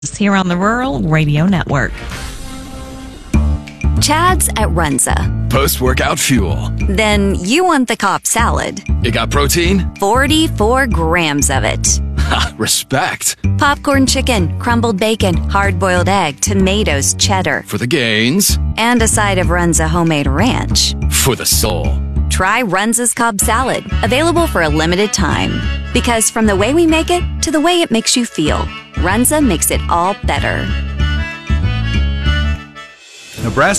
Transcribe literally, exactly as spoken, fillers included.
here on the Rural Radio Network. Chad's at Runza. Post-workout fuel. Then you want the Cobb salad. It got protein? forty-four grams of it. Ha, respect. Popcorn chicken, crumbled bacon, hard-boiled egg, tomatoes, cheddar. For the gains. And a side of Runza homemade ranch. For the soul. Try Runza's Cobb salad, available for a limited time. Because from the way we make it to the way it makes you feel, Runza makes it all better. Nebraska